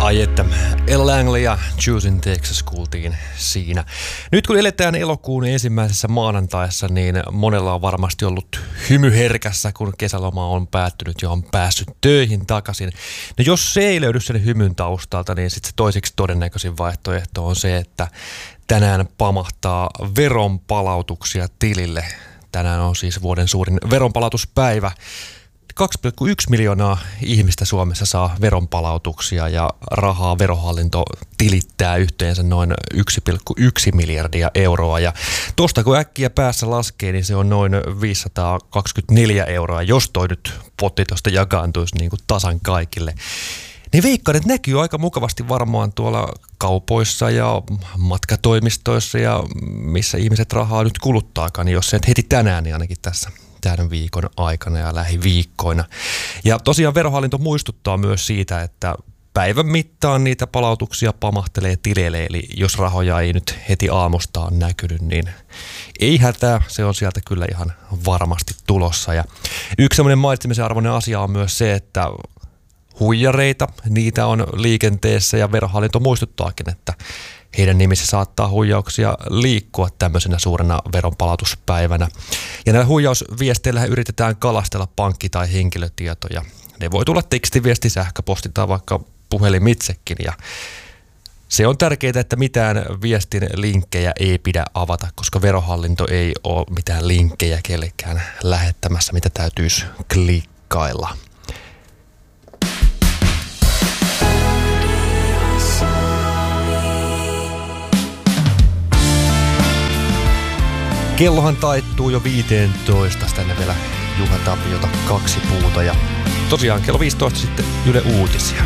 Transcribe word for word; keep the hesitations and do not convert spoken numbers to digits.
Ai että, El Langley ja Choosing Texas kuultiin siinä. Nyt kun eletään elokuun ensimmäisessä maanantaissa, niin monella on varmasti ollut hymy herkässä, kun kesäloma on päättynyt ja on päässyt töihin takaisin. No jos se ei löydy sen hymyn taustalta, niin sitten se toiseksi todennäköisin vaihtoehto on se, että tänään pamahtaa veronpalautuksia tilille. Tänään on siis vuoden suurin veronpalautuspäivä. kaksi pilkku yksi miljoonaa ihmistä Suomessa saa veronpalautuksia ja rahaa Verohallinto tilittää yhteensä noin yksi pilkku yksi miljardia euroa. Ja tuosta kun äkkiä päässä laskee, niin se on noin viisisataakaksikymmentäneljä euroa, jos toi nyt potti tuosta jakaantuisi niin kuin tasan kaikille. Niin veikkaan, että näkyy aika mukavasti varmaan tuolla kaupoissa ja matkatoimistoissa ja missä ihmiset rahaa nyt kuluttaakaan, niin jos se heti tänään, niin ainakin tässä tämän viikon aikana ja lähiviikkoina. Ja tosiaan Verohallinto muistuttaa myös siitä, että päivän mittaan niitä palautuksia pamahtelee tileille, eli jos rahoja ei nyt heti aamusta ole näkynyt, niin ei hätää, se on sieltä kyllä ihan varmasti tulossa. Ja yksi semmoinen mainitsemisen arvoinen asia on myös se, että huijareita, niitä on liikenteessä ja Verohallinto muistuttaakin, että heidän nimissä saattaa huijauksia liikkua tämmöisenä suurena veronpalautuspäivänä. Ja näillä huijausviesteillä yritetään kalastella pankki- tai henkilötietoja. Ne voi tulla tekstiviesti, sähköposti tai vaikka puhelimitsekin. Ja se on tärkeää, että mitään viestin linkkejä ei pidä avata, koska Verohallinto ei ole mitään linkkejä kellekään lähettämässä, mitä täytyisi klikkailla. Kellohan taittuu jo viisitoista, tänne vielä Juha Tapiota kaksi puuta ja tosiaan kello viisitoista sitten Yle Uutisia.